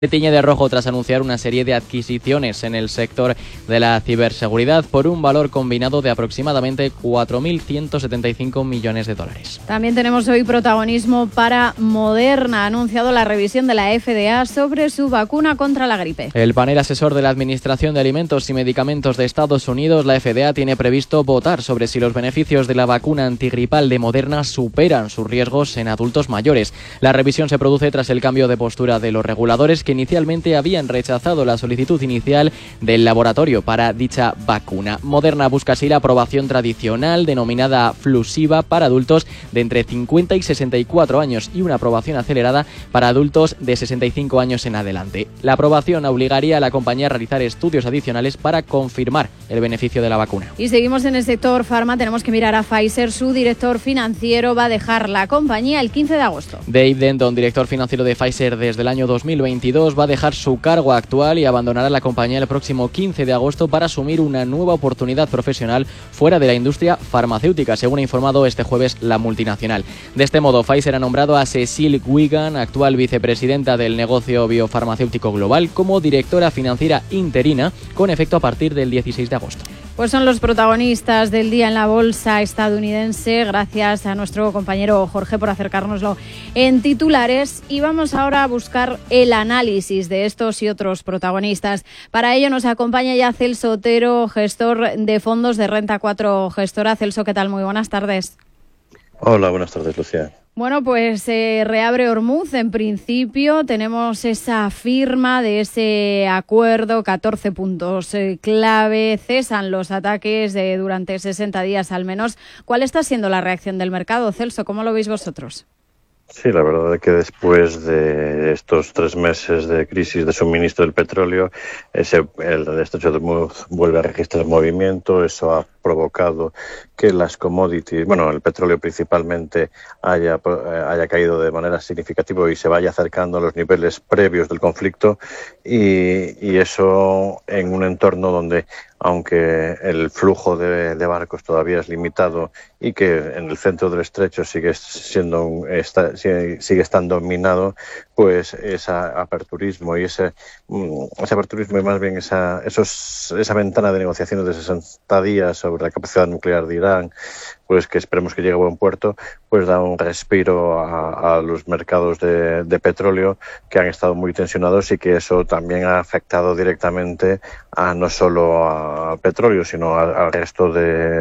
Se tiñe de rojo tras anunciar una serie de adquisiciones en el sector de la ciberseguridad por un valor combinado de aproximadamente 4.175 millones de dólares. También tenemos hoy protagonismo para Moderna. Ha anunciado la revisión de la FDA sobre su vacuna contra la gripe. El panel asesor de la Administración de Alimentos y Medicamentos de Estados Unidos, la FDA, tiene previsto votar sobre si los beneficios de la vacuna antigripal de Moderna superan sus riesgos en adultos mayores. La revisión se produce tras el cambio de postura de los reguladores que inicialmente habían rechazado la solicitud inicial del laboratorio para dicha vacuna. Moderna busca así la aprobación tradicional denominada Flusiva para adultos de entre 50 y 64 años y una aprobación acelerada para adultos de 65 años en adelante. La aprobación obligaría a la compañía a realizar estudios adicionales para confirmar el beneficio de la vacuna. Y seguimos en el sector farma, tenemos que mirar a Pfizer. Su director financiero va a dejar la compañía el 15 de agosto. Dave Denton, director financiero de Pfizer desde el año 2022, va a dejar su cargo actual y abandonará la compañía el próximo 15 de agosto para asumir una nueva oportunidad profesional fuera de la industria farmacéutica, según ha informado este jueves la multinacional. De este modo, Pfizer ha nombrado a Cecile Wigan, actual vicepresidenta del negocio biofarmacéutico global, como directora financiera interina, con efecto a partir del 16 de agosto. Pues son los protagonistas del día en la bolsa estadounidense. Gracias a nuestro compañero Jorge por acercárnoslo en titulares. Y vamos ahora a buscar el análisis de estos y otros protagonistas. Para ello nos acompaña ya Celso Otero, gestor de fondos de Renta 4 Gestora. Celso, ¿qué tal? Muy buenas tardes. Hola, buenas tardes, Lucía. Bueno, pues reabre Hormuz. En principio tenemos esa firma de ese acuerdo, 14 puntos clave, cesan los ataques durante 60 días al menos. ¿Cuál está siendo la reacción del mercado, Celso? ¿Cómo lo veis vosotros? Sí, la verdad es que después de estos 3 meses de crisis de suministro del petróleo, el estrecho de Hormuz vuelve a registrar movimiento. Eso ha provocado que las commodities, el petróleo principalmente, haya caído de manera significativa y se vaya acercando a los niveles previos del conflicto, y eso en un entorno donde, aunque el flujo de barcos todavía es limitado y que en el centro del estrecho sigue estando minado, pues ese aperturismo y más bien esa ventana de negociaciones de 60 días sobre la capacidad nuclear de Irán, pues que esperemos que llegue a buen puerto, pues da un respiro a los mercados de petróleo, que han estado muy tensionados, y que eso también ha afectado directamente no solo al petróleo, sino al resto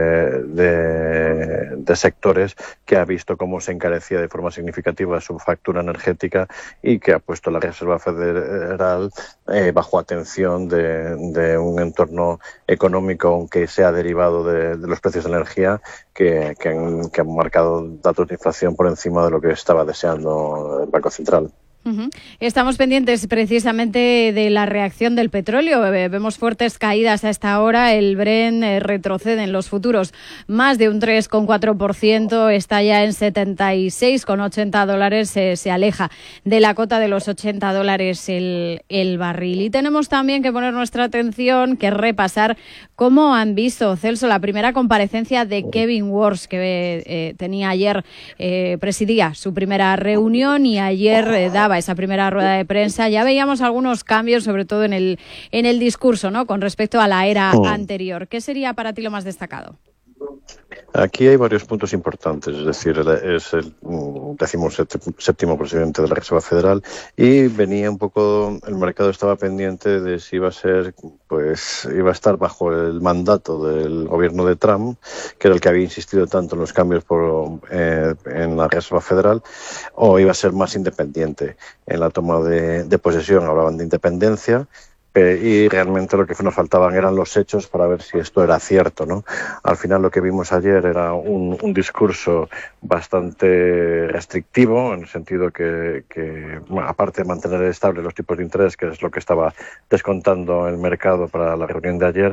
de sectores, que ha visto cómo se encarecía de forma significativa su factura energética, y que ha puesto la Reserva Federal bajo atención de un entorno económico, aunque sea derivado de los precios de energía, que han marcado datos de inflación por encima de lo que estaba deseando el Banco Central. Estamos pendientes precisamente de la reacción del petróleo. Vemos fuertes caídas a esta hora. El Brent retrocede en los futuros más de un 3,4%. Está ya en $76,80. Se aleja de la cota de los $80 el barril. Y tenemos también que poner nuestra atención, que repasar cómo han visto, Celso, la primera comparecencia de Kevin Warsh, que tenía ayer, presidía su primera reunión, y ayer daba esa primera rueda de prensa. Ya veíamos algunos cambios, sobre todo en el discurso, ¿no?, con respecto a la era anterior. ¿Qué sería para ti lo más destacado? Aquí hay varios puntos importantes, es decir, es el 17º presidente de la Reserva Federal, y venía un poco, el mercado estaba pendiente de si iba a estar bajo el mandato del gobierno de Trump, que era el que había insistido tanto en los cambios en la Reserva Federal, o iba a ser más independiente en la toma de posesión. Hablaban de independencia, y realmente lo que nos faltaban eran los hechos para ver si esto era cierto, ¿no? Al final lo que vimos ayer era un discurso bastante restrictivo, en el sentido que aparte de mantener estables los tipos de interés, que es lo que estaba descontando el mercado para la reunión de ayer,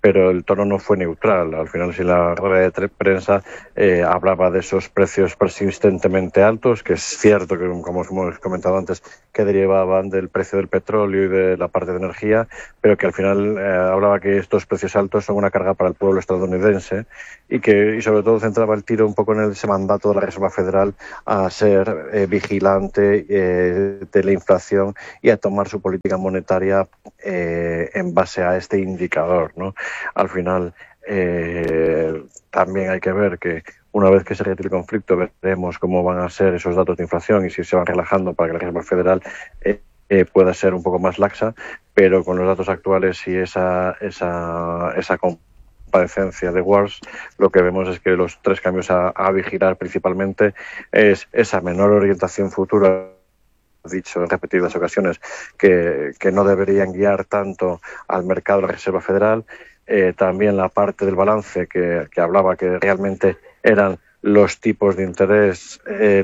pero el tono no fue neutral. Al final, si la rueda de prensa hablaba de esos precios persistentemente altos, que es cierto que, como hemos comentado antes, que derivaban del precio del petróleo y de la parte de energía, pero que al final hablaba que estos precios altos son una carga para el pueblo estadounidense y sobre todo centraba el tiro un poco en ese mandato de la Reserva Federal a ser vigilante de la inflación y a tomar su política monetaria en base a este indicador, ¿no? Al final, también hay que ver que una vez que se retire el conflicto veremos cómo van a ser esos datos de inflación y si se van relajando para que la Reserva Federal pueda ser un poco más laxa, pero con los datos actuales y esa comparecencia de Wars, lo que vemos es que los tres cambios a vigilar principalmente es esa menor orientación futura, dicho en repetidas ocasiones, que no deberían guiar tanto al mercado de la Reserva Federal. También la parte del balance que hablaba que realmente eran los tipos de interés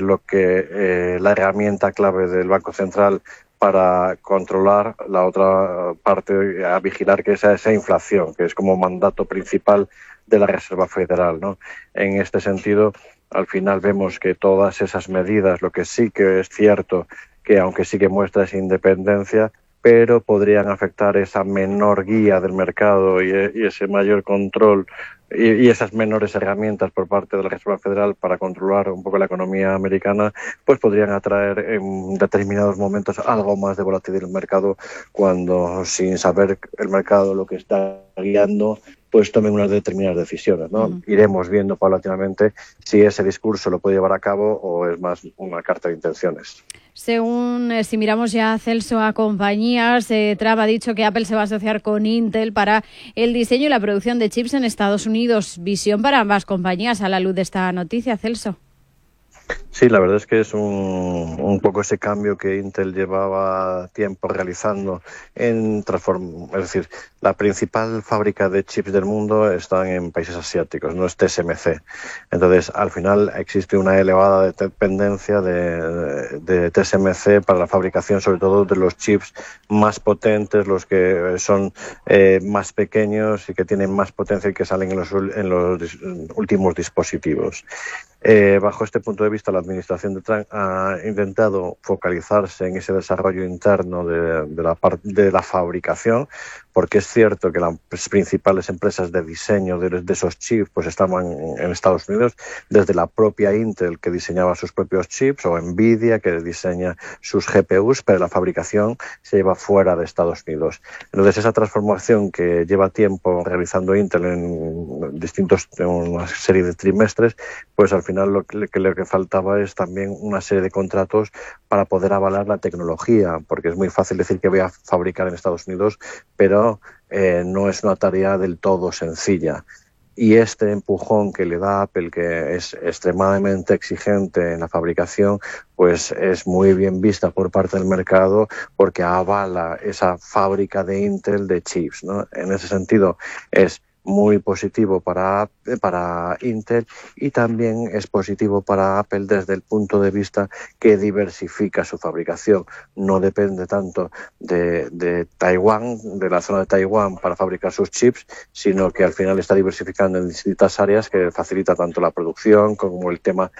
la herramienta clave del Banco Central para controlar la otra parte, a vigilar que esa inflación, que es como mandato principal de la Reserva Federal, ¿no? En este sentido, al final vemos que todas esas medidas, lo que sí que es cierto, que aunque sí que muestra esa independencia, pero podrían afectar esa menor guía del mercado y ese mayor control y esas menores herramientas por parte de la Reserva Federal para controlar un poco la economía americana, pues podrían atraer en determinados momentos algo más de volatilidad del mercado cuando, sin saber el mercado lo que está guiando, pues tomen unas determinadas decisiones, ¿no? Uh-huh. Iremos viendo paulatinamente si ese discurso lo puede llevar a cabo o es más una carta de intenciones. Según, si miramos ya, Celso, a compañías, Trump ha dicho que Apple se va a asociar con Intel para el diseño y la producción de chips en Estados Unidos. ¿Visión para ambas compañías a la luz de esta noticia, Celso? Sí, la verdad es que es un poco ese cambio que Intel llevaba tiempo realizando es decir, la principal fábrica de chips del mundo están en países asiáticos, no es TSMC. Entonces, al final existe una elevada dependencia de TSMC para la fabricación, sobre todo de los chips más potentes, los que son más pequeños y que tienen más potencia y que salen en los últimos dispositivos. Bajo este punto de vista, la administración de Trump ha intentado focalizarse en ese desarrollo interno de la fabricación, porque es cierto que las principales empresas de diseño de esos chips pues estaban en Estados Unidos, desde la propia Intel, que diseñaba sus propios chips, o Nvidia, que diseña sus GPUs, pero la fabricación se lleva fuera de Estados Unidos. Entonces, esa transformación que lleva tiempo realizando Intel en una serie de trimestres, pues al final lo que faltaba es también una serie de contratos para poder avalar la tecnología, porque es muy fácil decir que voy a fabricar en Estados Unidos, pero no es una tarea del todo sencilla. Y este empujón que le da Apple, que es extremadamente exigente en la fabricación, pues es muy bien vista por parte del mercado porque avala esa fábrica de Intel de chips, ¿no? En ese sentido es muy positivo para Intel y también es positivo para Apple desde el punto de vista que diversifica su fabricación. No depende tanto de Taiwán, de la zona de Taiwán para fabricar sus chips, sino que al final está diversificando en distintas áreas que facilita tanto la producción como el tema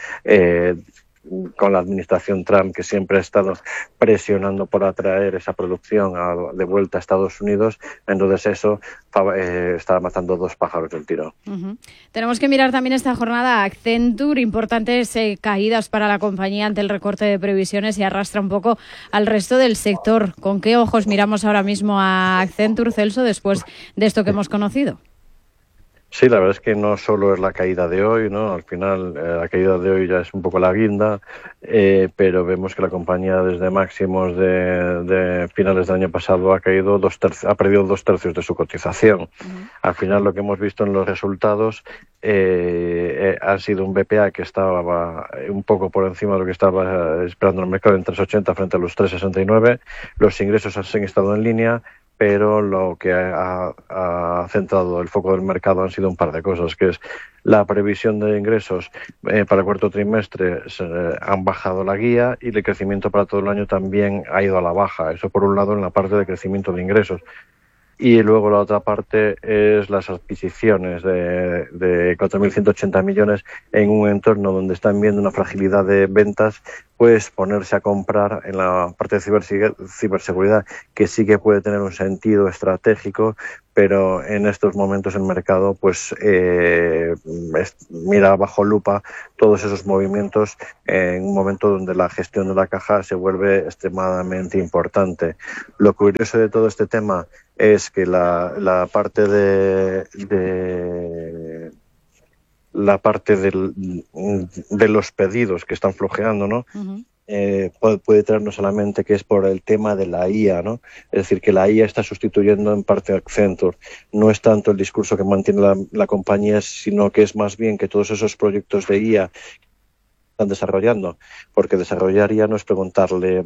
con la administración Trump, que siempre ha estado presionando por atraer esa producción de vuelta a Estados Unidos. Entonces eso está matando dos pájaros de un tiro. Uh-huh. Tenemos que mirar también esta jornada a Accenture, importantes caídas para la compañía ante el recorte de previsiones y arrastra un poco al resto del sector. ¿Con qué ojos miramos ahora mismo a Accenture, Celso, después de esto que hemos conocido? Sí, la verdad es que no solo es la caída de hoy, ¿no? Al final la caída de hoy ya es un poco la guinda, pero vemos que la compañía desde máximos de finales del año pasado ha perdido 2/3 de su cotización. Uh-huh. Al final lo que hemos visto en los resultados ha sido un BPA que estaba un poco por encima de lo que estaba esperando el mercado, en 3,80 frente a los 3,69. Los ingresos han estado en línea, pero lo que ha centrado el foco del mercado han sido un par de cosas, que es la previsión de ingresos para el cuarto trimestre han bajado la guía y el crecimiento para todo el año también ha ido a la baja. Eso por un lado en la parte de crecimiento de ingresos. Y luego la otra parte es las adquisiciones de 4.180 millones en un entorno donde están viendo una fragilidad de ventas, pues ponerse a comprar en la parte de ciberseguridad, que sí que puede tener un sentido estratégico, pero en estos momentos el mercado pues mira bajo lupa todos esos movimientos en un momento donde la gestión de la caja se vuelve extremadamente importante. Lo curioso de todo este tema es que la parte de los pedidos que están flojeando, ¿no? Uh-huh. Puede traer no solamente que es por el tema de la IA, ¿no? Es decir, que la IA está sustituyendo en parte a Accenture. No es tanto el discurso que mantiene la compañía, sino que es más bien que todos esos proyectos de IA están desarrollando, porque desarrollar IA no es preguntarle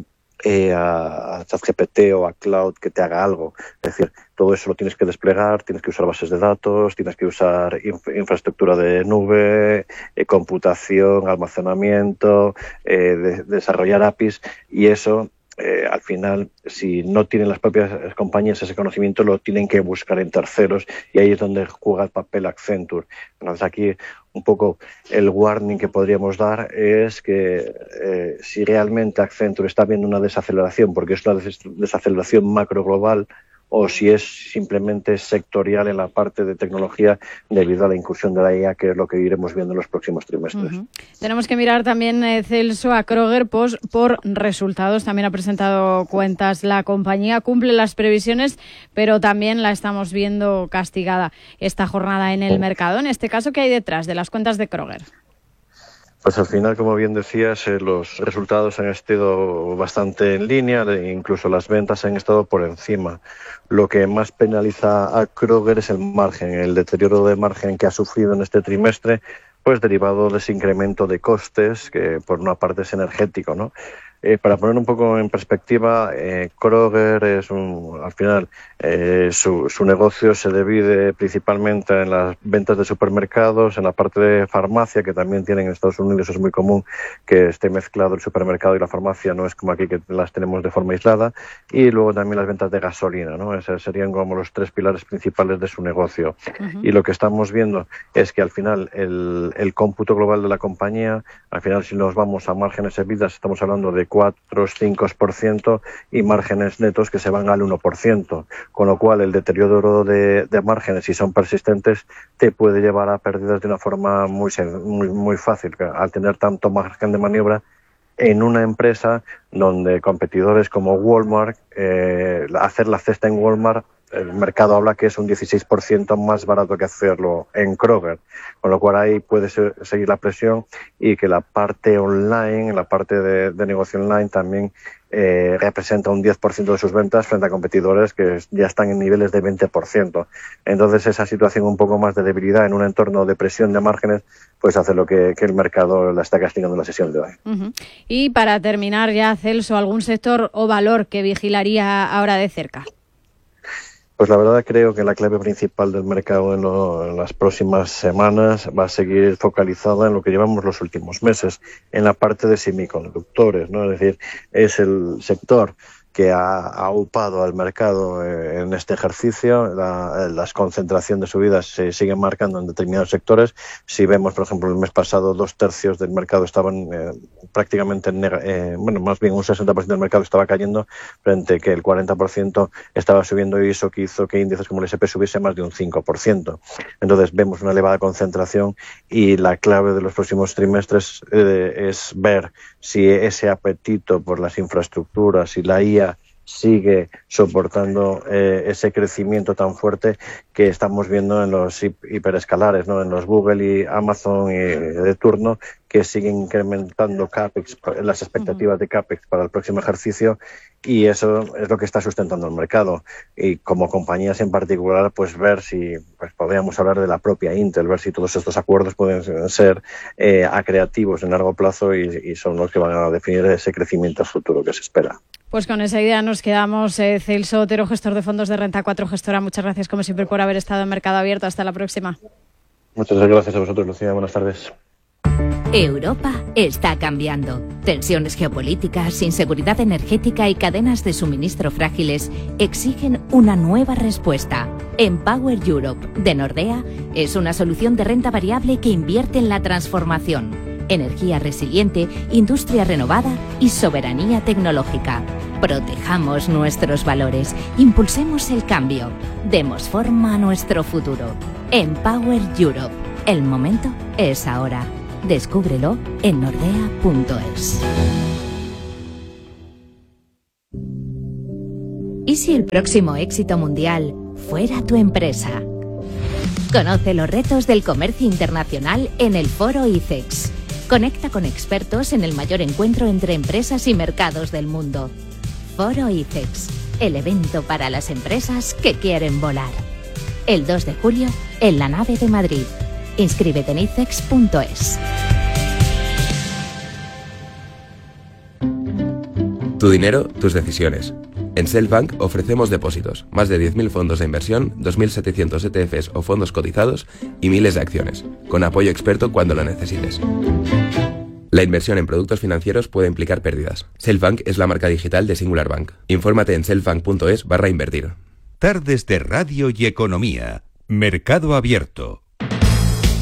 a ChatGPT o a Cloud que te haga algo. Es decir, todo eso lo tienes que desplegar, tienes que usar bases de datos, tienes que usar infraestructura de nube, computación, almacenamiento, desarrollar APIs, y eso al final, si no tienen las propias compañías ese conocimiento, lo tienen que buscar en terceros, y ahí es donde juega el papel Accenture. Entonces aquí un poco el warning que podríamos dar es que si realmente Accenture está viendo una desaceleración, porque es una desaceleración macro global, o si es simplemente sectorial en la parte de tecnología debido a la incursión de la IA, que es lo que iremos viendo en los próximos trimestres. Uh-huh. Tenemos que mirar también, Celso, a Kroger por resultados. También ha presentado cuentas la compañía, cumple las previsiones, pero también la estamos viendo castigada esta jornada en el mercado. En este caso, ¿qué hay detrás de las cuentas de Kroger? Pues al final, como bien decías, los resultados han estado bastante en línea, incluso las ventas han estado por encima. Lo que más penaliza a Kroger es el margen, el deterioro de margen que ha sufrido en este trimestre, pues derivado de ese incremento de costes, que por una parte es energético, ¿no? Para poner un poco en perspectiva, Kroger es al final su negocio se divide principalmente en las ventas de supermercados, en la parte de farmacia, que también tienen en Estados Unidos, es muy común que esté mezclado el supermercado y la farmacia, no es como aquí que las tenemos de forma aislada, y luego también las ventas de gasolina, ¿no? Esos serían como los tres pilares principales de su negocio. Uh-huh. Y lo que estamos viendo es que al final el cómputo global de la compañía, al final si nos vamos a márgenes EBITDA, estamos hablando de 4-5% y márgenes netos que se van al 1%, con lo cual el deterioro de márgenes, si son persistentes, te puede llevar a pérdidas de una forma muy fácil, al tener tanto margen de maniobra en una empresa donde competidores como Walmart, hacer la cesta en Walmart, el mercado habla que es un 16% más barato que hacerlo en Kroger, con lo cual ahí puede seguir la presión, y que la parte online, la parte de negocio online también representa un 10% de sus ventas frente a competidores que ya están en niveles de 20%. Entonces esa situación un poco más de debilidad en un entorno de presión de márgenes pues hace lo que el mercado la está castigando en la sesión de hoy. Uh-huh. Y para terminar ya, Celso, ¿algún sector o valor que vigilaría ahora de cerca? Pues la verdad creo que la clave principal del mercado en las próximas semanas va a seguir focalizada en lo que llevamos los últimos meses, en la parte de semiconductores, ¿no? Es decir, es el sector que ha upado al mercado en este ejercicio. Las concentración de subidas se siguen marcando en determinados sectores. Si vemos, por ejemplo, el mes pasado 2/3 del mercado estaban prácticamente más bien un 60% del mercado estaba cayendo, frente que el 40% estaba subiendo, y eso que hizo que índices como el S&P subiese más de un 5%. Entonces vemos una elevada concentración, y la clave de los próximos trimestres es ver si ese apetito por las infraestructuras y la IA sigue soportando ese crecimiento tan fuerte que estamos viendo en los hiperescalares, ¿no? En los Google y Amazon y de turno, que siguen incrementando CAPEX, las expectativas de CAPEX para el próximo ejercicio, y eso es lo que está sustentando el mercado. Y como compañías en particular, pues ver si podríamos hablar de la propia Intel, ver si todos estos acuerdos pueden ser acreativos en largo plazo y son los que van a definir ese crecimiento futuro que se espera. Pues con esa idea nos quedamos. Celso Otero, gestor de fondos de Renta 4 Gestora, muchas gracias como siempre por haber estado en Mercado Abierto. Hasta la próxima. Muchas gracias a vosotros, Lucía. Buenas tardes. Europa está cambiando. Tensiones geopolíticas, inseguridad energética y cadenas de suministro frágiles exigen una nueva respuesta. Empower Europe, de Nordea, es una solución de renta variable que invierte en la transformación. Energía resiliente, industria renovada y soberanía tecnológica. Protejamos nuestros valores, impulsemos el cambio, demos forma a nuestro futuro. Empower Europe. El momento es ahora. Descúbrelo en nordea.es. ¿Y si el próximo éxito mundial fuera tu empresa? Conoce los retos del comercio internacional en el Foro ICEX. Conecta con expertos en el mayor encuentro entre empresas y mercados del mundo. Foro ICEX, el evento para las empresas que quieren volar. El 2 de julio en la nave de Madrid. Inscríbete en icex.es. Tu dinero, tus decisiones. En Selfbank ofrecemos depósitos, más de 10.000 fondos de inversión, 2.700 ETFs o fondos cotizados y miles de acciones, con apoyo experto cuando lo necesites. La inversión en productos financieros puede implicar pérdidas. Selfbank es la marca digital de Singular Bank. Infórmate en selfbank.es/invertir. Tardes de Radio y Economía. Mercado Abierto.